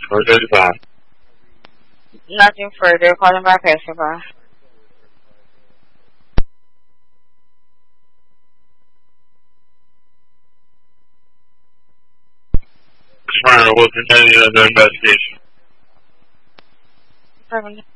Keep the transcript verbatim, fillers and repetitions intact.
four thirty-five. Nothing further. Calling back Escobar. Tomorrow, we'll continue the investigation. Perfect.